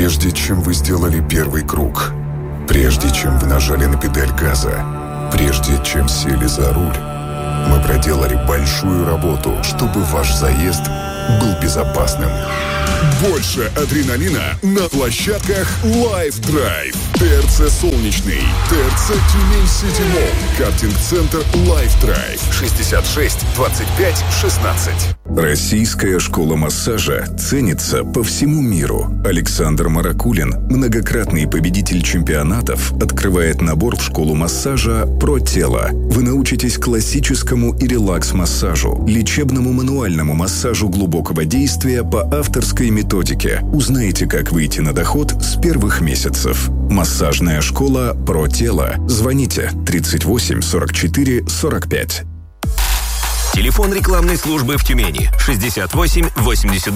Прежде чем вы сделали первый круг, прежде чем вы нажали на педаль газа, прежде чем сели за руль, мы проделали большую работу, чтобы ваш заезд был безопасным. Больше адреналина на площадках Life Drive. ТРЦ Солнечный, ТРЦ Тюмень-Сити Молл, картинг-центр Life Drive. 66 25 16. Российская школа массажа ценится по всему миру. Александр Маракулин, многократный победитель чемпионатов, открывает набор в школу массажа «Про тело». Вы научитесь классическому и релакс-массажу, лечебному мануальному массажу глубокого действия по авторской методике. Узнаете, как выйти на доход с первых месяцев. Массажная школа «Про тело». Звоните 38 44 45. Телефон рекламной службы в Тюмени 68 80